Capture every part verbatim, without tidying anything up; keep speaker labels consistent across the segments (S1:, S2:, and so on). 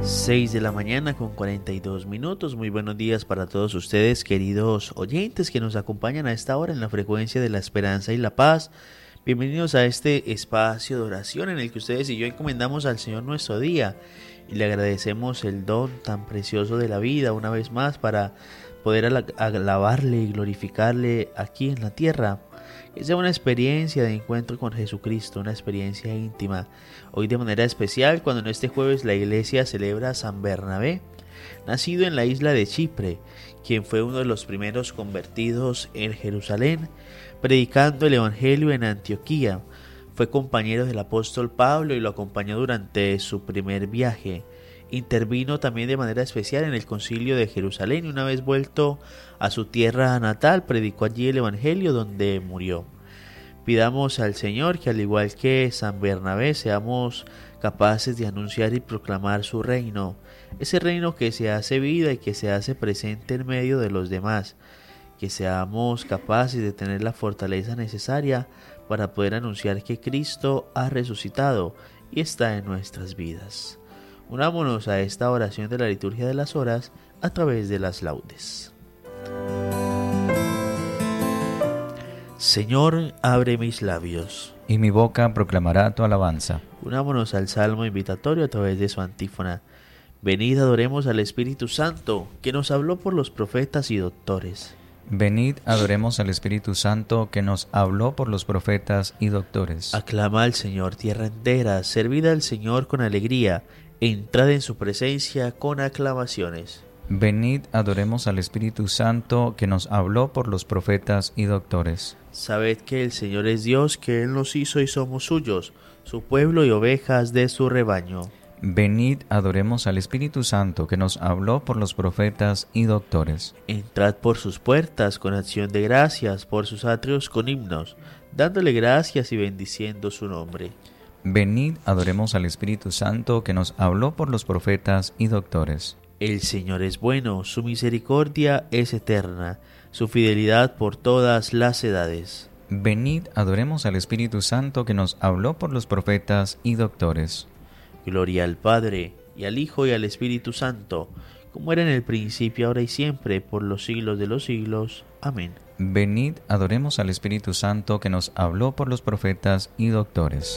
S1: seis de la mañana con cuarenta y dos minutos. Muy buenos días para todos ustedes, queridos oyentes que nos acompañan a esta hora en la frecuencia de la esperanza y la paz. Bienvenidos a este espacio de oración en el que ustedes y yo encomendamos al Señor nuestro día y le agradecemos el don tan precioso de la vida una vez más para poder alabarle y glorificarle aquí en la tierra. Que sea una experiencia de encuentro con Jesucristo, una experiencia íntima. Hoy de manera especial, cuando en este jueves la iglesia celebra a San Bernabé, nacido en la isla de Chipre, quien fue uno de los primeros convertidos en Jerusalén, predicando el evangelio en Antioquía. Fue compañero del apóstol Pablo y lo acompañó durante su primer viaje. Intervino también de manera especial en el concilio de Jerusalén y una vez vuelto a su tierra natal predicó allí el evangelio donde murió. Pidamos al Señor que al igual que San Bernabé seamos capaces de anunciar y proclamar su reino, ese reino que se hace vida y que se hace presente en medio de los demás, que seamos capaces de tener la fortaleza necesaria para poder anunciar que Cristo ha resucitado y está en nuestras vidas. Unámonos a esta oración de la liturgia de las horas a través de las laudes. Señor, abre mis labios,
S2: y mi boca proclamará tu alabanza.
S1: Unámonos al salmo invitatorio a través de su antífona. Venid, adoremos al Espíritu Santo, que nos habló por los profetas y doctores.
S2: Venid, adoremos al Espíritu Santo, que nos habló por los profetas y doctores.
S1: Aclama al Señor, tierra entera, servid al Señor con alegría, entrad en su presencia con aclamaciones.
S2: Venid, adoremos al Espíritu Santo, que nos habló por los profetas y doctores.
S1: Sabed que el Señor es Dios, que Él nos hizo y somos suyos, su pueblo y ovejas de su rebaño.
S2: Venid, adoremos al Espíritu Santo, que nos habló por los profetas y doctores.
S1: Entrad por sus puertas con acción de gracias, por sus atrios con himnos, dándole gracias y bendiciendo su nombre.
S2: Venid, adoremos al Espíritu Santo, que nos habló por los profetas y doctores.
S1: El Señor es bueno, su misericordia es eterna, su fidelidad por todas las edades.
S2: Venid, adoremos al Espíritu Santo, que nos habló por los profetas y doctores.
S1: Gloria al Padre, y al Hijo, y al Espíritu Santo, como era en el principio, ahora y siempre, por los siglos de los siglos. Amén.
S2: Venid, adoremos al Espíritu Santo, que nos habló por los profetas y doctores.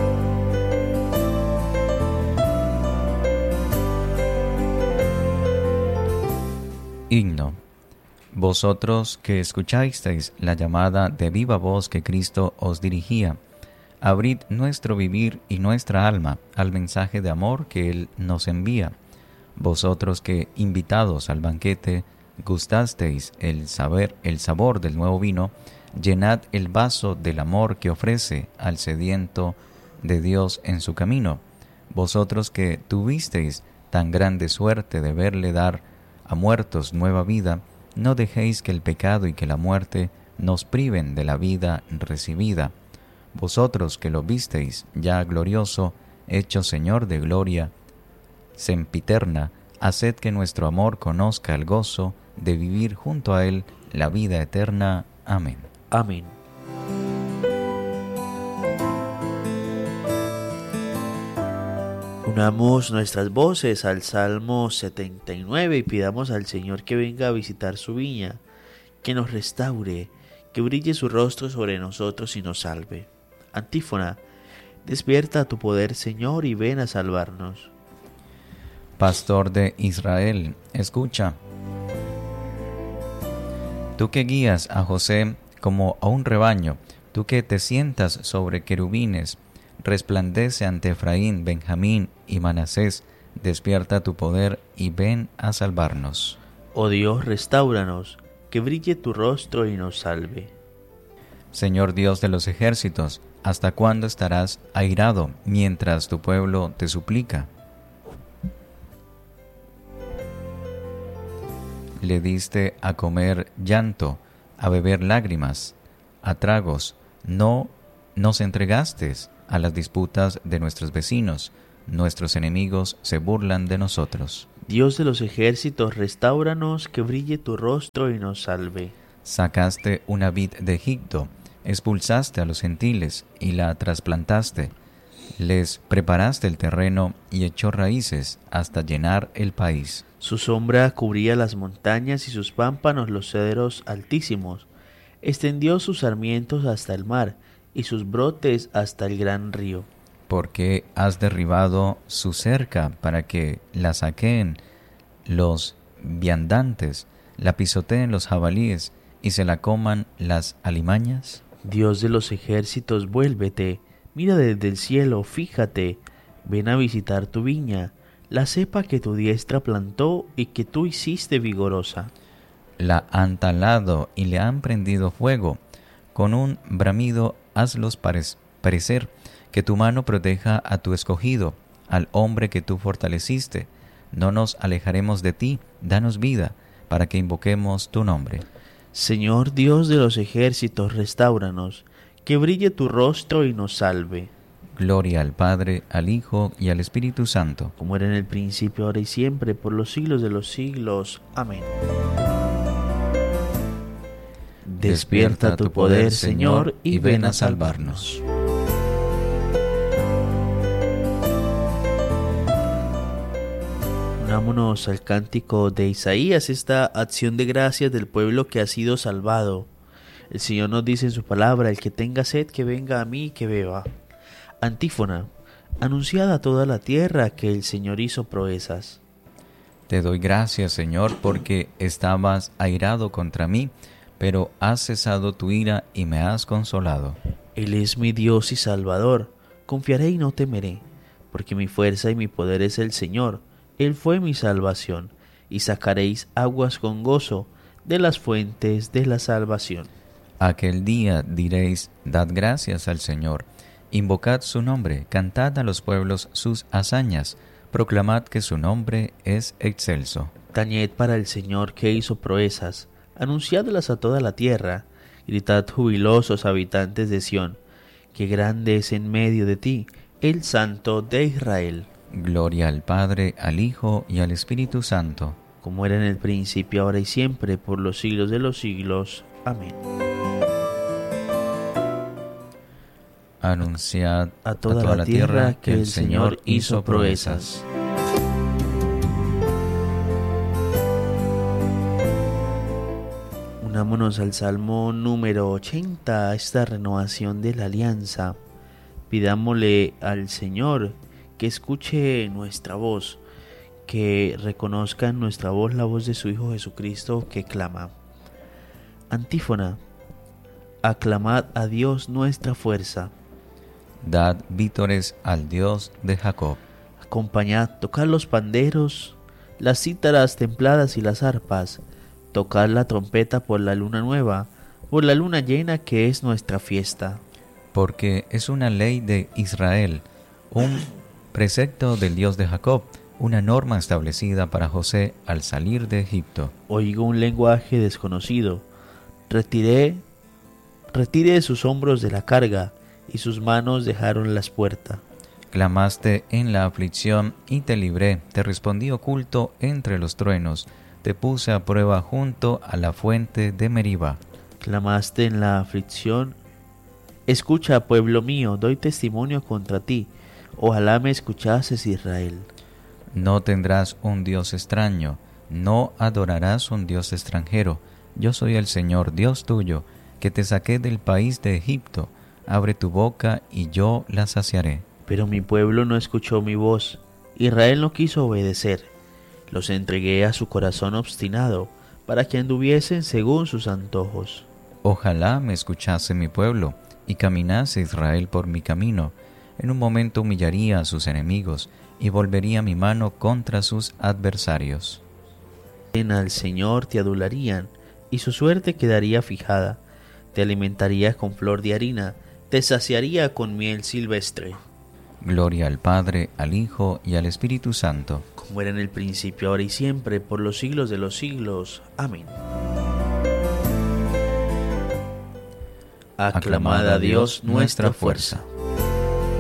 S2: Himno. Vosotros que escuchasteis la llamada de viva voz que Cristo os dirigía, abrid nuestro vivir y nuestra alma al mensaje de amor que Él nos envía. Vosotros que, invitados al banquete, gustasteis el saber, el sabor del nuevo vino, llenad el vaso del amor que ofrece al sediento de Dios en su camino. Vosotros que tuvisteis tan grande suerte de verle dar a muertos nueva vida, no dejéis que el pecado y que la muerte nos priven de la vida recibida. Vosotros que lo visteis ya glorioso, hecho Señor de gloria sempiterna, haced que nuestro amor conozca el gozo de vivir junto a Él la vida eterna. Amén.
S1: Amén. Unamos nuestras voces al Salmo setenta y nueve y pidamos al Señor que venga a visitar su viña, que nos restaure, que brille su rostro sobre nosotros y nos salve. Antífona. Despierta tu poder, Señor, y ven a salvarnos.
S2: Pastor de Israel, escucha. Tú que guías a José como a un rebaño, tú que te sientas sobre querubines, resplandece ante Efraín, Benjamín y Manasés, despierta tu poder y ven a salvarnos.
S1: Oh Dios, restáuranos, que brille tu rostro y nos salve.
S2: Señor Dios de los ejércitos, ¿hasta cuándo estarás airado mientras tu pueblo te suplica? Le diste a comer llanto, a beber lágrimas, a tragos. No nos entregaste a las disputas de nuestros vecinos. Nuestros enemigos se burlan de nosotros.
S1: Dios de los ejércitos, restáuranos, que brille tu rostro y nos salve.
S2: Sacaste una vid de Egipto, expulsaste a los gentiles y la trasplantaste. Les preparaste el terreno y echó raíces hasta llenar el país.
S1: Su sombra cubría las montañas y sus pámpanos los cedros altísimos. Extendió sus sarmientos hasta el mar y sus brotes hasta el gran río.
S2: Porque has derribado su cerca para que la saqueen los viandantes, la pisoteen los jabalíes y se la coman las alimañas.
S1: Dios de los ejércitos, vuélvete, mira desde el cielo, fíjate, ven a visitar tu viña, la cepa que tu diestra plantó y que tú hiciste vigorosa.
S2: La han talado y le han prendido fuego, con un bramido hazlos perecer, que tu mano proteja a tu escogido, al hombre que tú fortaleciste. No nos alejaremos de ti, danos vida, para que invoquemos tu nombre.
S1: Señor Dios de los ejércitos, restáuranos, que brille tu rostro y nos salve.
S2: Gloria al Padre, al Hijo y al Espíritu Santo.
S1: Como era en el principio, ahora y siempre, por los siglos de los siglos. Amén. Despierta tu poder, Señor, y ven a salvarnos. Unámonos al cántico de Isaías, esta acción de gracias del pueblo que ha sido salvado. El Señor nos dice en su palabra: el que tenga sed, que venga a mí y que beba. Antífona: anunciad a toda la tierra que el Señor hizo proezas.
S2: Te doy gracias, Señor, porque estabas airado contra mí, pero has cesado tu ira y me has consolado.
S1: Él es mi Dios y Salvador, confiaré y no temeré, porque mi fuerza y mi poder es el Señor. Él fue mi salvación, y sacaréis aguas con gozo de las fuentes de la salvación.
S2: Aquel día diréis: dad gracias al Señor, invocad su nombre, cantad a los pueblos sus hazañas, proclamad que su nombre es excelso.
S1: Tañed para el Señor que hizo proezas, anunciadlas a toda la tierra, gritad jubilosos habitantes de Sión, que grande es en medio de ti el Santo de Israel.
S2: Gloria al Padre, al Hijo y al Espíritu Santo.
S1: Como era en el principio, ahora y siempre, por los siglos de los siglos. Amén.
S2: Anunciad
S1: a toda, a toda la, la tierra, tierra que el Señor hizo proezas. Unámonos al Salmo número ochenta, esta renovación de la alianza. Pidámosle al Señor que escuche nuestra voz, que reconozca en nuestra voz la voz de su Hijo Jesucristo que clama. Antífona: aclamad a Dios nuestra fuerza.
S2: Dad vítores al Dios de Jacob.
S1: Acompañad, tocad los panderos, las cítaras templadas y las arpas, tocad la trompeta por la luna nueva, por la luna llena que es nuestra fiesta.
S2: Porque es una ley de Israel, un precepto del Dios de Jacob, una norma establecida para José al salir de Egipto.
S1: Oigo un lenguaje desconocido. Retiré, retire de sus hombros de la carga, y sus manos dejaron las puertas.
S2: Clamaste en la aflicción y te libré, te respondí oculto entre los truenos, te puse a prueba junto a la fuente de Meriba.
S1: Clamaste en la aflicción. Escucha, pueblo mío, doy testimonio contra ti. Ojalá me escuchases, Israel.
S2: No tendrás un Dios extraño, no adorarás un Dios extranjero. Yo soy el Señor, Dios tuyo, que te saqué del país de Egipto. Abre tu boca y yo la saciaré.
S1: Pero mi pueblo no escuchó mi voz, Israel no quiso obedecer. Los entregué a su corazón obstinado, para que anduviesen según sus antojos.
S2: Ojalá me escuchase mi pueblo, y caminase Israel por mi camino. En un momento humillaría a sus enemigos, y volvería mi mano contra sus adversarios.
S1: Al Señor te adularían, y su suerte quedaría fijada. Te alimentaría con flor de harina, te saciaría con miel silvestre.
S2: Gloria al Padre, al Hijo y al Espíritu Santo.
S1: Como era en el principio, ahora y siempre, por los siglos de los siglos. Amén. Aclamad a Dios nuestra fuerza.